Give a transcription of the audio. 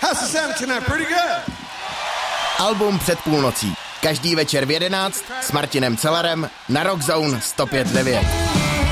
How's the sound tonight? Pretty good. Album před půlnocí. Každý večer v 11 s Martinem Cellerem na Rock Zone 105.9.